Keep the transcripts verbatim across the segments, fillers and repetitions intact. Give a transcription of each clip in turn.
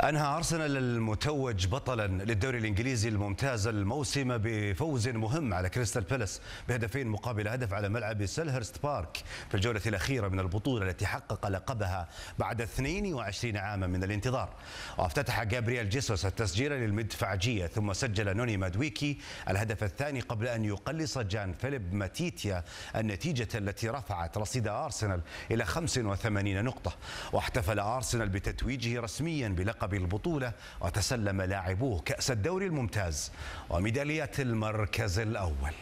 أنهى أرسنال المتوج بطلا للدوري الإنجليزي الممتاز الموسم بفوز مهم على كريستال بالاس بهدفين مقابل هدف على ملعب سيلهرست بارك في الجولة الأخيرة من البطولة التي حقق لقبها بعد اثنين وعشرين عاما من الانتظار. وافتتح جابرييل جيسوس التسجيل للمدفعجية، ثم سجل نوني مادويكي الهدف الثاني قبل أن يقلص جان فيليب ماتيتيا النتيجة التي رفعت رصيد أرسنال إلى خمس وثمانين نقطة. واحتفل أرسنال بتتويجه رسميا بلقب البطولة، وتسلم لاعبوه كأس الدوري الممتاز وميدالية المركز الأول.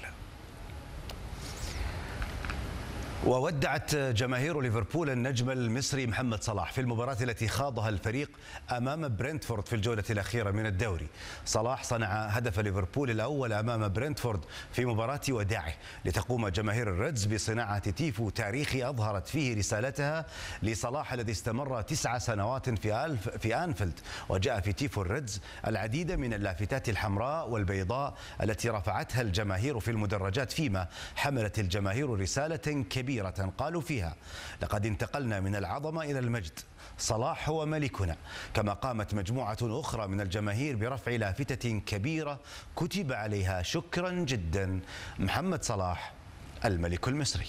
وودعت جماهير ليفربول النجم المصري محمد صلاح في المباراة التي خاضها الفريق أمام برنتفورد في الجولة الأخيرة من الدوري. صلاح صنع هدف ليفربول الأول أمام برنتفورد في مباراة وداعه، لتقوم جماهير الريدز بصناعة تيفو تاريخي أظهرت فيه رسالتها لصلاح الذي استمر تسع سنوات في ألف في أنفيلد. وجاء في تيفو الريدز العديد من اللافتات الحمراء والبيضاء التي رفعتها الجماهير في المدرجات، فيما حملت الجماهير رسالة كبيرة قالوا فيها: لقد انتقلنا من العظمة إلى المجد، صلاح هو ملكنا. كما قامت مجموعة أخرى من الجماهير برفع لافتة كبيرة كتب عليها: شكرا جدا محمد صلاح الملك المصري.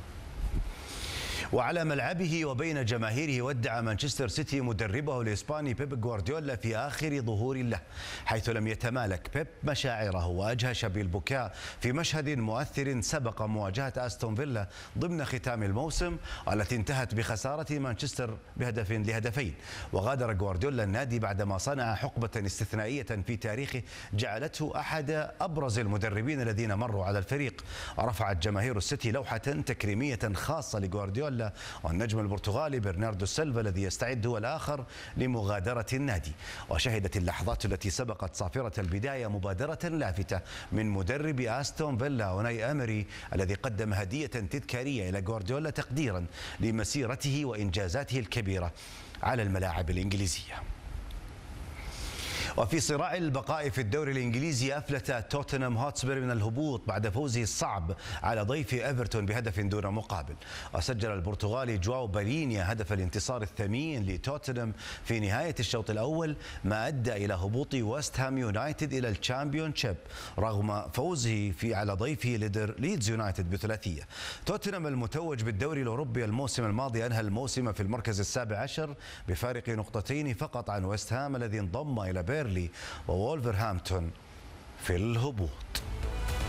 وعلى ملعبه وبين جماهيره ودع مانشستر سيتي مدربه الإسباني بيب غوارديولا في آخر ظهور له، حيث لم يتمالك بيب مشاعره وأجهش بالبكاء في مشهد مؤثر سبق مواجهة أستون فيلا ضمن ختام الموسم، والتي انتهت بخسارة مانشستر بهدف لهدفين. وغادر غوارديولا النادي بعدما صنع حقبة استثنائية في تاريخه جعلته أحد أبرز المدربين الذين مروا على الفريق. ورفعت جماهير السيتي لوحة تكريمية خاصة لغوارديولا والنجم البرتغالي برناردو سيلفا الذي يستعد هو الآخر لمغادرة النادي. وشهدت اللحظات التي سبقت صافرة البداية مبادرة لافتة من مدرب أستون فيلا أوناي أمري، الذي قدم هدية تذكارية إلى غوارديولا تقديرا لمسيرته وإنجازاته الكبيرة على الملاعب الإنجليزية. وفي صراع البقاء في الدوري الإنجليزي أفلت توتنهام هوتسبير من الهبوط بعد فوزه الصعب على ضيف إيفرتون بهدف دون مقابل. وسجل البرتغالي جواو بالينيا هدف الانتصار الثمين لتوتنهام في نهاية الشوط الأول، ما أدى إلى هبوط ويست هام يونايتد إلى الشامبيونشيب رغم فوزه في على ضيفه ليدر ليدز يونايتد بثلاثية. توتنهام المتوج بالدوري الأوروبي الموسم الماضي أنهى الموسم في المركز السابع عشر بفارق نقطتين فقط عن ويست هام الذي انضم إلى بيرلي وولفرهامبتون في الهبوط.